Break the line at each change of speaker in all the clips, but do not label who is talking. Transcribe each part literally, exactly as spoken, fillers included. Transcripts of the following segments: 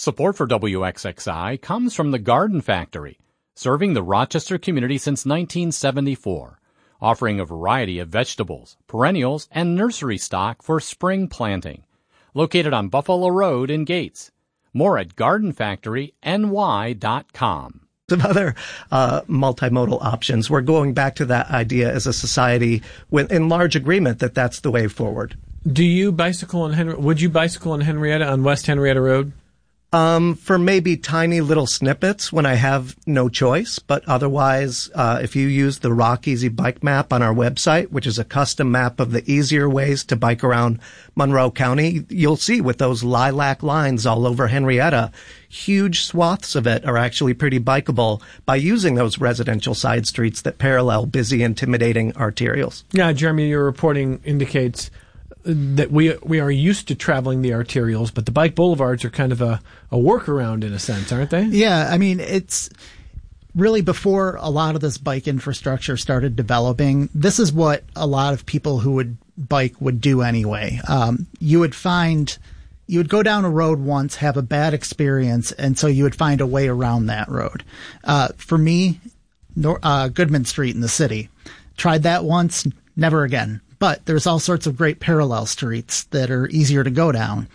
Support for W X X I comes from the Garden Factory, serving the Rochester community since nineteen seventy-four, offering a variety of vegetables, perennials, and nursery stock for spring planting. Located on Buffalo Road in Gates. More at garden factory n y dot com.
Some other uh, multimodal options. We're going back to that idea as a society with, in large agreement that that's the way forward.
Do you bicycle in Henry? Would you bicycle in Henrietta on West Henrietta Road?
Um, for maybe tiny little snippets when I have no choice, but otherwise, uh, if you use the Rock Easy Bike Map on our website, which is a custom map of the easier ways to bike around Monroe County, you'll see with those lilac lines all over Henrietta, huge swaths of it are actually pretty bikeable by using those residential side streets that parallel busy, intimidating arterials.
Yeah, Jeremy, your reporting indicates that we we are used to traveling the arterials, but the bike boulevards are kind of a, a workaround in a sense, aren't they?
Yeah, I mean, it's really before a lot of this bike infrastructure started developing, this is what a lot of people who would bike would do anyway. Um, you would find, you would go down a road once, have a bad experience, and so you would find a way around that road. Uh, for me, Nor- uh, Goodman Street in the city, tried that once, never again. But there's all sorts of great parallel streets that are easier to go down.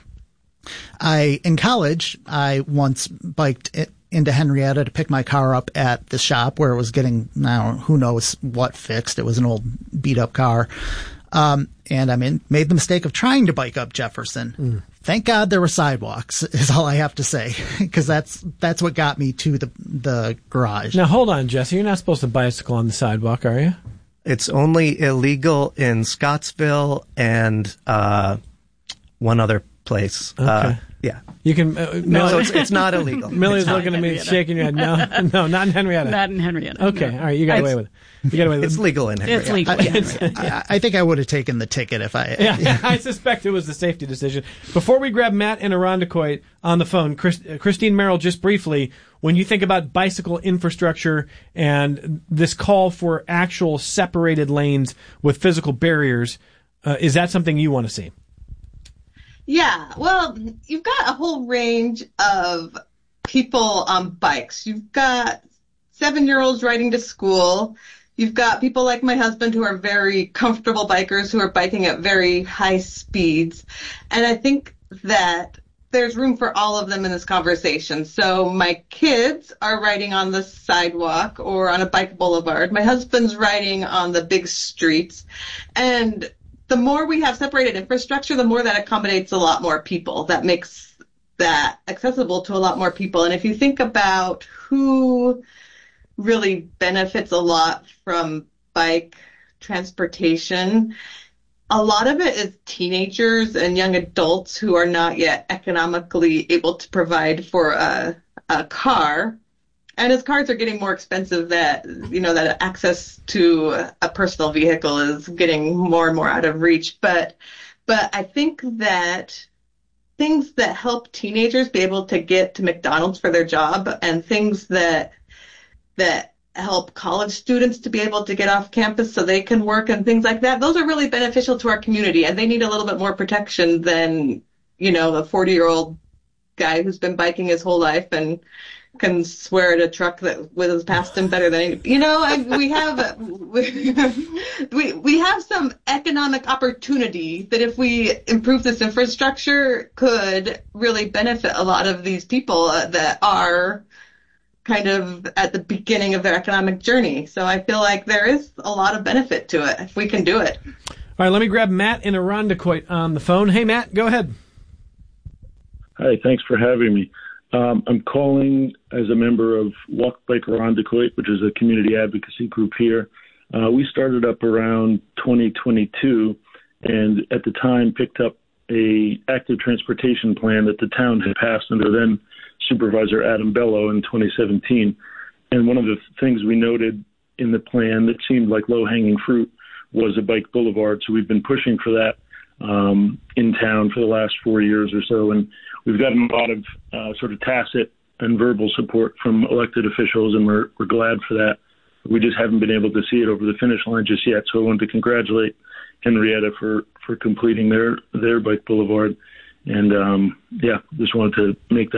I, in college, I once biked it into Henrietta to pick my car up at the shop where it was getting, now who knows what fixed. It was an old beat up car. Um, and I mean, made the mistake of trying to bike up Jefferson. Mm. Thank God there were sidewalks is all I have to say. Cause that's, that's what got me to the, the garage.
Now hold on, Jesse. You're not supposed to bicycle on the sidewalk, are you?
It's only illegal in Scottsville and uh, one other place.
Okay.
Uh, yeah.
You can. Uh,
no, so it's, it's not illegal.
Millie's
not
looking at me, shaking your head. No, no, not in Henrietta.
Not in Henrietta.
Okay,
no.
all right. You got
it's,
away with it. You got away with
it's
it.
legal in Henrietta.
It's legal.
I,
in Henrietta.
I, I think I would have taken the ticket if I.
Yeah, yeah, I suspect it was the safety decision. Before we grab Matt and Irondequoit on the phone, Chris, uh, Christine Merrill, just briefly, when you think about bicycle infrastructure and this call for actual separated lanes with physical barriers, uh, is that something you want to see?
Yeah, well, you've got a whole range of people on bikes. You've got seven-year-olds riding to school. You've got people like my husband who are very comfortable bikers who are biking at very high speeds. And I think that there's room for all of them in this conversation. So my kids are riding on the sidewalk or on a bike boulevard. My husband's riding on the big streets. And the more we have separated infrastructure, the more that accommodates a lot more people. That makes that accessible to a lot more people. And if you think about who really benefits a lot from bike transportation, a lot of it is teenagers and young adults who are not yet economically able to provide for a, a car. And as cars are getting more expensive, that, you know, that access to a personal vehicle is getting more and more out of reach. But, but I think that things that help teenagers be able to get to McDonald's for their job and things that, that help college students to be able to get off campus so they can work and things like that, those are really beneficial to our community. And they need a little bit more protection than, you know, a forty year old guy who's been biking his whole life and can swear at a truck that whizzes past him better than any, you know, and we have we, we we have some economic opportunity that if we improve this infrastructure could really benefit a lot of these people uh, that are kind of at the beginning of their economic journey. So I feel like there is a lot of benefit to it if we can do it.
All right, let me grab Matt in Irondequoit on the phone. Hey, Matt, go ahead.
Hi, thanks for having me. Um, I'm calling as a member of Walk Bike Irondequoit, which is a community advocacy group here. Uh, we started up around twenty twenty-two, and at the time picked up a active transportation plan that the town had passed under then Supervisor Adam Bello in twenty seventeen. And one of the things we noted in the plan that seemed like low-hanging fruit was a bike boulevard. So we've been pushing for that um, in town for the last four years or so, and we've gotten a lot of uh, sort of tacit and verbal support from elected officials, and we're we're glad for that. We just haven't been able to see it over the finish line just yet. So I wanted to congratulate Henrietta for, for completing their their bike boulevard, and um, yeah, just wanted to make that